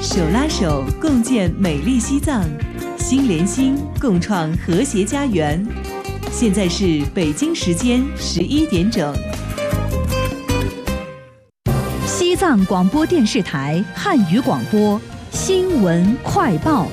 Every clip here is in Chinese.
手拉手共建美丽西藏，心连心共创和谐家园。现在是北京时间11点整。 西藏广播电视台汉语广播新闻快报。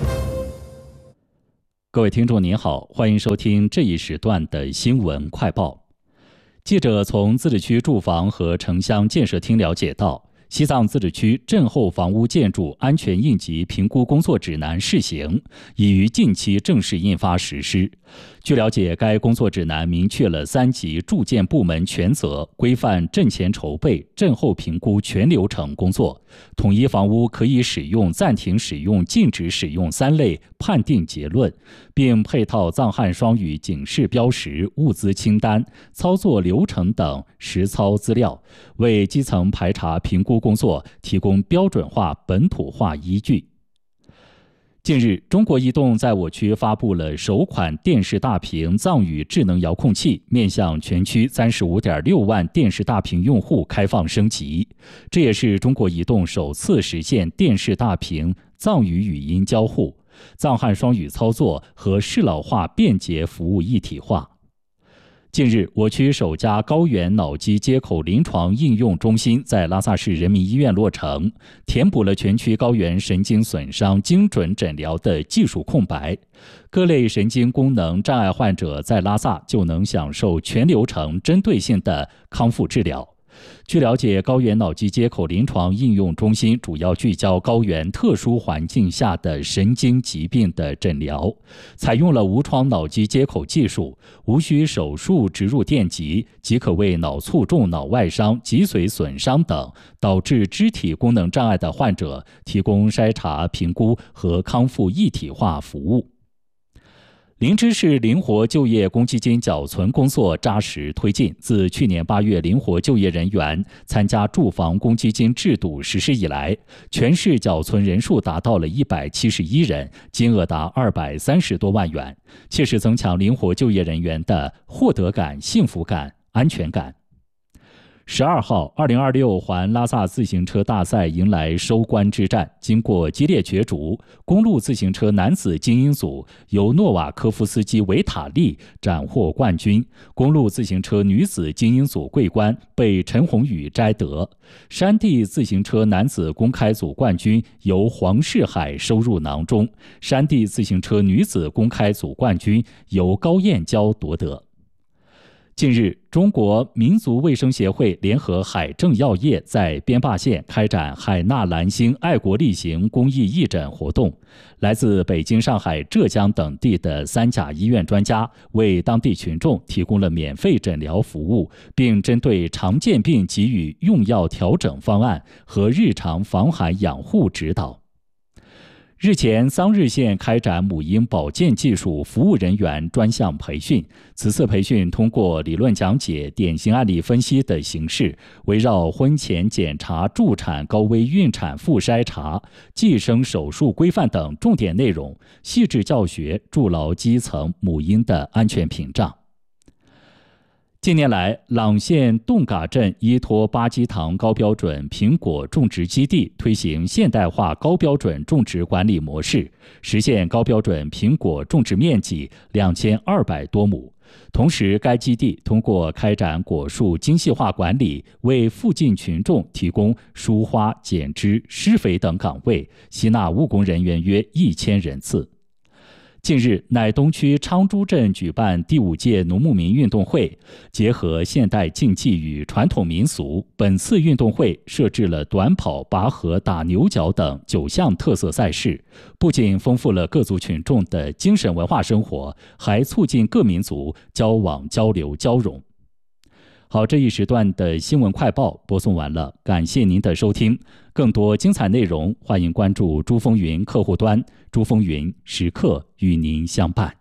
各位听众您好，欢迎收听这一时段的新闻快报。记者从自治区住房和城乡建设厅了解到，西藏自治区震后房屋建筑安全应急评估工作指南试行已于近期正式印发实施。据了解，该工作指南明确了3级住建部门权责，规范震前筹备、震后评估全流程工作，统一房屋可以使用、暂停使用、禁止使用3类判定结论，并配套藏汉双语警示标识、物资清单、操作流程等实操资料，为基层排查评估工作提供标准化、本土化依据。近日，中国移动在我区发布了首款电视大屏藏语智能遥控器，面向全区35.6万电视大屏用户开放升级。这也是中国移动首次实现电视大屏藏语语音交互、藏汉双语操作和适老化便捷服务一体化。近日，我区首家高原脑机接口临床应用中心在拉萨市人民医院落成，填补了全区高原神经损伤精准诊疗的技术空白。各类神经功能障碍患者在拉萨就能享受全流程针对性的康复治疗。据了解，高原脑机接口临床应用中心主要聚焦高原特殊环境下的神经疾病的诊疗，采用了无创脑机接口技术，无需手术植入电极，即可为脑卒中、脑外伤、脊髓损伤等导致肢体功能障碍的患者提供筛查、评估和康复一体化服务。林芝市灵活就业公积金缴存工作扎实推进。自去年8月灵活就业人员参加住房公积金制度实施以来，全市缴存人数达到了171人，金额达230多万元，切实增强灵活就业人员的获得感、幸福感、安全感。12号，2026环拉萨自行车大赛迎来收官之战。经过激烈角逐，公路自行车男子精英组由诺瓦科夫斯基维塔利斩获冠军，公路自行车女子精英组桂冠被陈宏宇摘得，山地自行车男子公开组冠军由黄世海收入囊中，山地自行车女子公开组冠军由高燕娇夺得。近日，中国民族卫生协会联合海正药业在边坝县开展海纳蓝星爱国力行公益义诊活动。来自北京、上海、浙江等地的3甲医院专家为当地群众提供了免费诊疗服务，并针对常见病给予用药调整方案和日常防寒养护指导。日前，桑日县开展母婴保健技术服务人员专项培训。此次培训通过理论讲解、典型案例分析的形式，围绕婚前检查、助产、高危孕产妇筛查、计生手术规范等重点内容，细致教学，筑牢基层母婴的安全屏障。近年来，朗县洞嘎镇依托巴基堂高标准苹果种植基地，推行现代化高标准种植管理模式，实现高标准苹果种植面积2200多亩。同时，该基地通过开展果树精细化管理，为附近群众提供疏花、剪枝、施肥等岗位，吸纳务工人员约1000人次。近日，乃东区昌珠镇举办第5届农牧民运动会，结合现代竞技与传统民俗。本次运动会设置了短跑、拔河、打牛角等9项特色赛事，不仅丰富了各族群众的精神文化生活，还促进各民族交往、交流、交融。好，这一时段的新闻快报播送完了，感谢您的收听。更多精彩内容，欢迎关注珠风云客户端，珠风云时刻与您相伴。